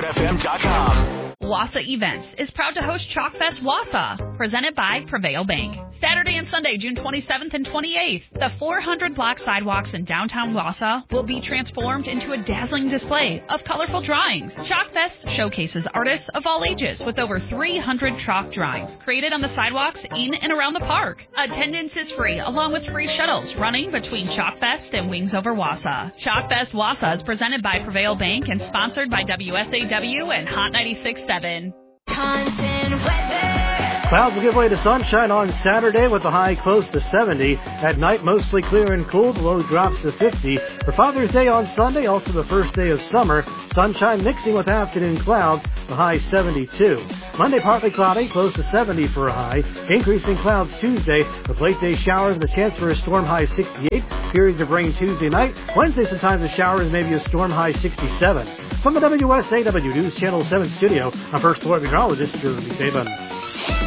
SoundCloudFM.com. Wausau Events is proud to host Chalkfest Wausau, presented by Prevail Bank. Saturday and Sunday, June 27th and 28th, the 400-block sidewalks in downtown Wausau will be transformed into a dazzling display of colorful drawings. Chalkfest showcases artists of all ages with over 300 chalk drawings created on the sidewalks in and around the park. Attendance is free, along with free shuttles running between Chalkfest and Wings Over Wausau. Chalkfest Wausau is presented by Prevail Bank and sponsored by WSAW and Hot 96.7. Clouds will give way to sunshine on Saturday with a high close to 70. At night, mostly clear and cool. The low drops to 50. For Father's Day on Sunday, also the first day of summer, sunshine mixing with afternoon clouds, a high 72. Monday, partly cloudy, close to 70 for a high. Increasing clouds Tuesday with late day showers and a chance for a storm, high 68. Periods of rain Tuesday night. Wednesday, sometimes a showers, maybe a storm, high 67. From the WSAW News Channel 7 studio, I'm First Floor Meteorologist Jeremy Taven.